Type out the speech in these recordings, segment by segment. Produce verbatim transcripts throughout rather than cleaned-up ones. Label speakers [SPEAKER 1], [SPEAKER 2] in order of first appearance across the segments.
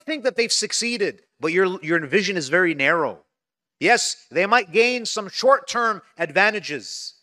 [SPEAKER 1] think that they've succeeded, but your, your vision is very narrow. Yes, they might gain some short-term advantages,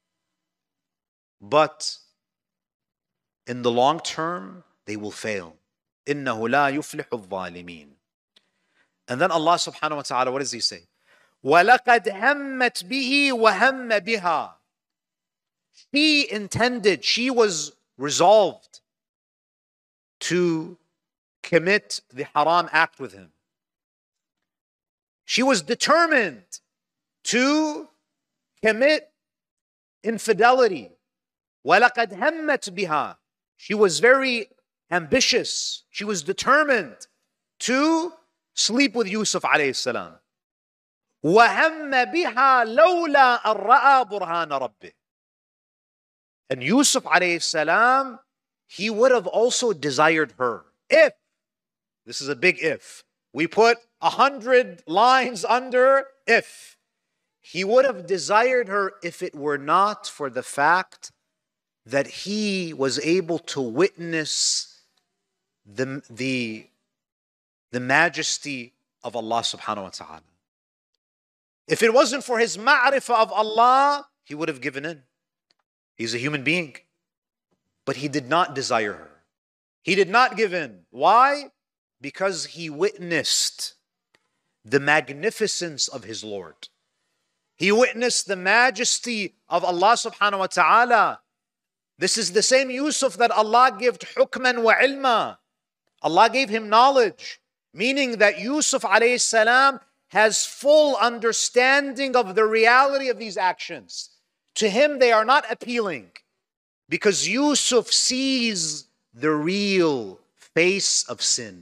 [SPEAKER 1] but in the long term, they will fail. إِنَّهُ لَا يُفْلِحُ الظَّالِمِينَ. And then Allah subhanahu wa ta'ala, what does He say? وَلَقَدْ هَمَّتْ بِهِ وَهَمَّ بِهَا. She intended, she was resolved to commit the haram act with him. She was determined to commit infidelity. وَلَقَدْ هَمَّتْ بِهَا. She was very ambitious. She was determined to sleep with Yusuf alayhi salam. وَهَمَّ بِهَا لَوْلَا أَن رَأَى بُرْهَانَ رَبِّهِ. And Yusuf alayhi salam, he would have also desired her. If, this is a big if, we put a hundred lines under if. He would have desired her if it were not for the fact that he was able to witness the, the, the majesty of Allah subhanahu wa ta'ala. If it wasn't for his ma'rifah of Allah, he would have given in. He's a human being. But he did not desire her. He did not give in. Why? Because he witnessed the magnificence of his Lord. He witnessed the majesty of Allah subhanahu wa ta'ala. This is the same Yusuf that Allah gave hukman wa ilma. Allah gave him knowledge, meaning that Yusuf alayhi salam has full understanding of the reality of these actions. To him, they are not appealing because Yusuf sees the real face of sin.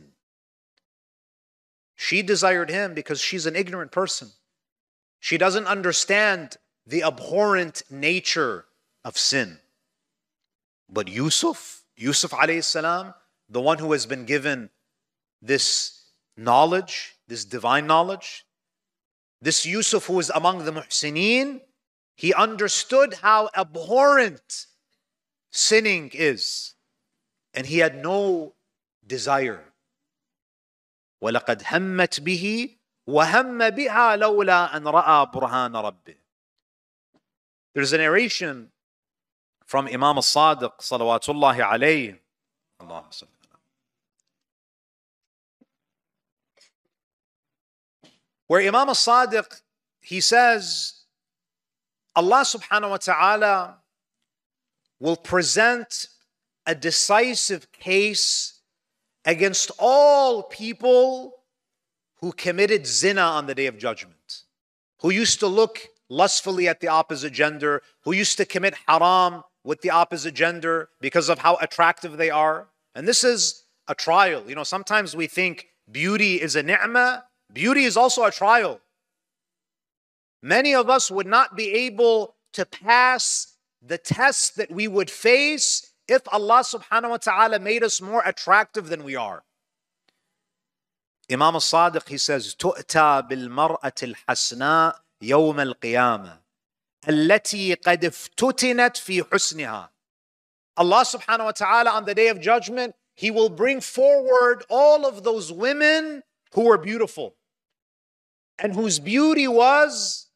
[SPEAKER 1] She desired him because she's an ignorant person. She doesn't understand the abhorrent nature of sin. But Yusuf, Yusuf alayhi salam, the one who has been given this knowledge, this divine knowledge, this Yusuf who is among the muhsineen, he understood how abhorrent sinning is. And he had no desire. وَلَقَدْ هَمَّتْ بِهِ وَهَمَّ بِهَا لَوْلَا أَنْ رَأَى بُرْهَانَ رَبِّهِ. There's a narration from Imam al-Sadiq, salawatullahi alayhi, where Imam al-Sadiq, he says, Allah subhanahu wa ta'ala will present a decisive case against all people who committed zina on the Day of Judgment, who used to look lustfully at the opposite gender, who used to commit haram with the opposite gender because of how attractive they are. And this is a trial. You know, sometimes we think beauty is a ni'mah. Beauty is also a trial. Many of us would not be able to pass the test that we would face if Allah subhanahu wa ta'ala made us more attractive than we are. Imam al-Sadiq, he says, تُؤْتَى بِالْمَرْأَةِ الْحَسْنَاءِ يَوْمَ الْقِيَامَةِ الَّتِي قَدْ افتتنت فِي حُسْنِهَا. Allah subhanahu wa ta'ala on the Day of Judgment, He will bring forward all of those women who were beautiful and whose beauty was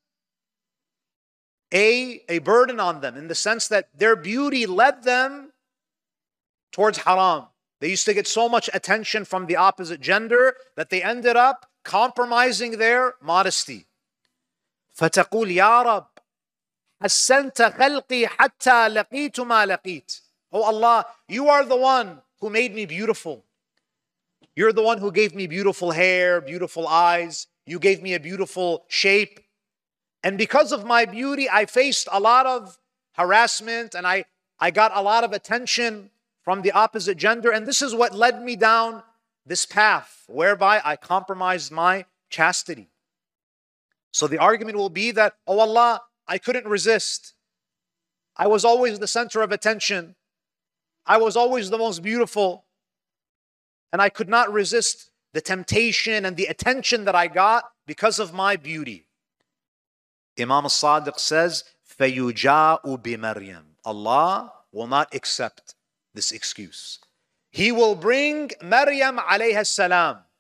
[SPEAKER 1] a, a burden on them, in the sense that their beauty led them towards haram. They used to get so much attention from the opposite gender that they ended up compromising their modesty. فَتَقُولْ يَا رَبْ حَسَّنْتَ خَلْقِي حَتَّى لَقِيتُ مَا لَقِيتُ. Oh Allah, You are the one who made me beautiful. You're the one who gave me beautiful hair, beautiful eyes. You gave me a beautiful shape. And because of my beauty, I faced a lot of harassment and I, I got a lot of attention from the opposite gender. And this is what led me down this path, whereby I compromised my chastity. So the argument will be that, oh Allah, I couldn't resist. I was always the center of attention. I was always the most beautiful. And I could not resist the temptation and the attention that I got because of my beauty. Imam al-Sadiq says, فَيُجَاءُ بِمَرْيَمْ. Allah will not accept this excuse. He will bring Maryam alayha salam